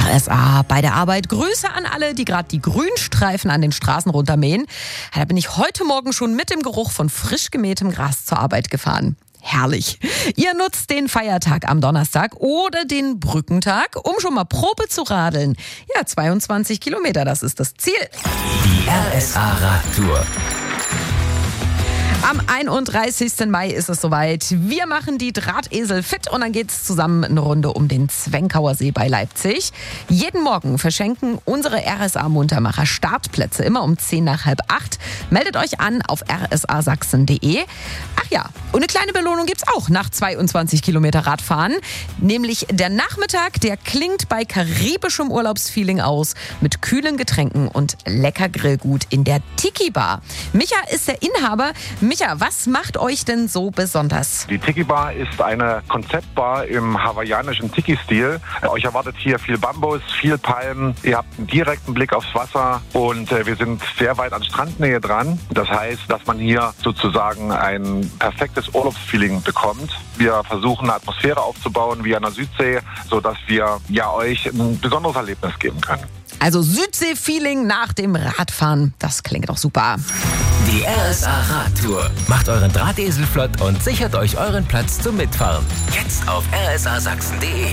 RSA bei der Arbeit. Grüße an alle, die gerade die Grünstreifen an den Straßen runtermähen. Da bin ich heute Morgen schon mit dem Geruch von frisch gemähtem Gras zur Arbeit gefahren. Herrlich. Ihr nutzt den Feiertag am Donnerstag oder den Brückentag, um schon mal Probe zu radeln. Ja, 22 Kilometer, das ist das Ziel. Die RSA-Radtour. Am 31. Mai ist es soweit. Wir machen die Drahtesel fit und dann geht's zusammen eine Runde um den Zwenkauer See bei Leipzig. Jeden Morgen verschenken unsere RSA-Muntermacher Startplätze immer um 7:50. Meldet euch an auf rsasachsen.de. Ach ja, und eine kleine Belohnung gibt's auch nach 22 Kilometer Radfahren. Nämlich der Nachmittag, der klingt bei karibischem Urlaubsfeeling aus mit kühlen Getränken und lecker Grillgut in der Tiki Bar. Micha ist der Inhaber. Micha, was macht euch denn so besonders? Die Tiki Bar ist eine Konzeptbar im hawaiianischen Tiki-Stil. Euch erwartet hier viel Bambus, viel Palmen. Ihr habt einen direkten Blick aufs Wasser und wir sind sehr weit an Strandnähe dran. Das heißt, dass man hier sozusagen ein perfektes Urlaubsfeeling bekommt. Wir versuchen eine Atmosphäre aufzubauen wie an der Südsee, sodass wir euch ein besonderes Erlebnis geben können. Also Südsee-Feeling nach dem Radfahren. Das klingt doch super. Die RSA-Radtour. Macht euren Drahtesel flott und sichert euch euren Platz zum Mitfahren. Jetzt auf rsasachsen.de.